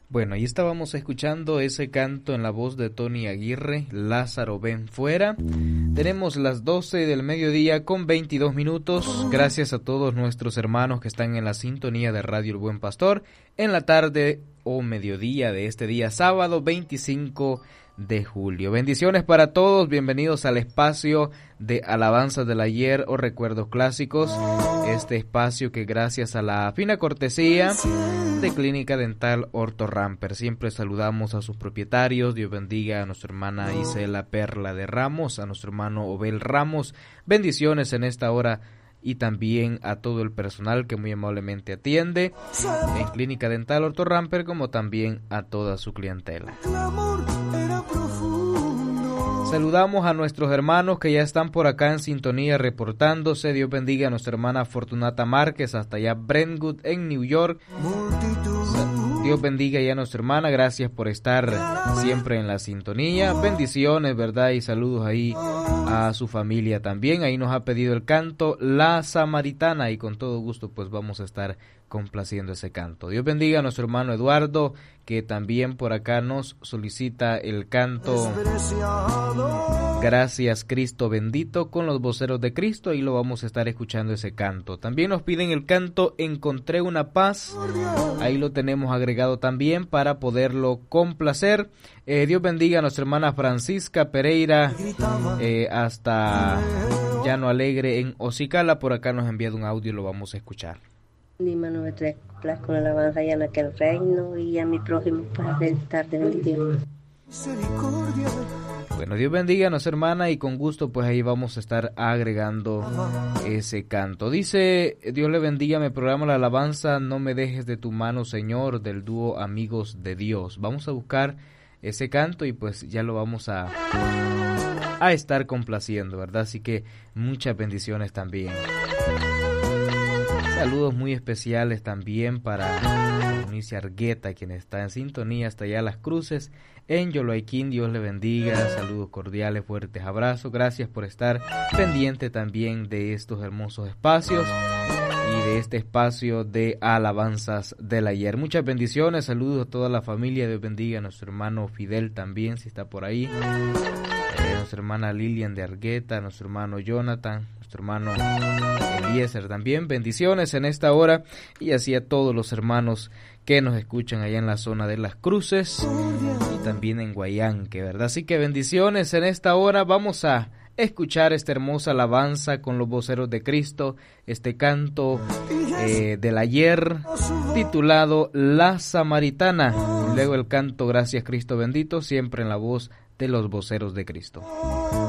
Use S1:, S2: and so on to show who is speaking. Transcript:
S1: Bueno, ahí estábamos escuchando ese canto en la voz de Tony Aguirre, Lázaro ven fuera. Tenemos las 12 del mediodía con 22 minutos. Gracias a todos nuestros hermanos que están en la sintonía de Radio El Buen Pastor en la tarde o mediodía de este día sábado 25 de julio. Bendiciones para todos, bienvenidos al espacio de alabanzas del ayer o recuerdos clásicos, este espacio que gracias a la fina cortesía de Clínica Dental Orto Ramper, siempre saludamos a sus propietarios. Dios bendiga a nuestra hermana Isela Perla de Ramos, a nuestro hermano Obel Ramos, bendiciones en esta hora, y también a todo el personal que muy amablemente atiende en Clínica Dental Orto Ramper, como también a toda su clientela. Saludamos a nuestros hermanos que ya están por acá en sintonía reportándose. Dios bendiga a nuestra hermana Fortunata Márquez hasta allá Brentwood en New York. Dios bendiga ya a nuestra hermana, gracias por estar siempre en la sintonía. Bendiciones, ¿verdad? Y saludos ahí a su familia también. Ahí nos ha pedido el canto La Samaritana y con todo gusto pues vamos a estar complaciendo ese canto. Dios bendiga a nuestro hermano Eduardo, que también por acá nos solicita el canto Gracias Cristo bendito con los voceros de Cristo, y lo vamos a estar escuchando ese canto. También nos piden el canto Encontré una paz, ahí lo tenemos agregado también para poderlo complacer. Dios bendiga a nuestra hermana Francisca Pereira hasta Llano Alegre en Ocicala, por acá nos ha enviado un audio, lo vamos a escuchar.
S2: Mi mano me trae con alabanza y en aquel reino y a mi prójimo para estar de bendición.
S1: Bueno, Dios bendiga a nuestra hermana y con gusto pues ahí vamos a estar agregando ese canto. Dice, Dios le bendiga, me programa la alabanza No me dejes de tu mano, Señor, del dúo Amigos de Dios. Vamos a buscar ese canto y pues ya lo vamos a estar complaciendo, ¿verdad? Así que muchas bendiciones también. Saludos muy especiales también para Eunice Argueta, quien está en sintonía hasta allá Las Cruces, en Yoloaiquín. Dios le bendiga, saludos cordiales, fuertes abrazos, gracias por estar pendiente también de estos hermosos espacios y de este espacio de alabanzas del ayer. Muchas bendiciones, saludos a toda la familia, Dios bendiga a nuestro hermano Fidel también, si está por ahí, nuestra hermana Lilian de Argueta, nuestro hermano Jonathan, nuestro hermano Eliezer también, bendiciones en esta hora, y así a todos los hermanos que nos escuchan allá en la zona de Las Cruces y también en Guayanque, ¿verdad? Así que bendiciones en esta hora. Vamos a escuchar esta hermosa alabanza con los voceros de Cristo, este canto del ayer titulado La Samaritana, y luego el canto Gracias Cristo bendito, siempre en la voz de los voceros de Cristo.